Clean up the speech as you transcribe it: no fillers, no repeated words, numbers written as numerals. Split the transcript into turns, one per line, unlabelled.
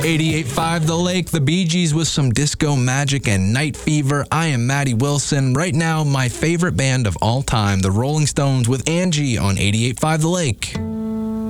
88.5 The Lake, the Bee Gees with some disco magic and night fever. I am Maddie Wilson. Right now, my favorite band of all time, the Rolling Stones with Angie on 88.5 The Lake.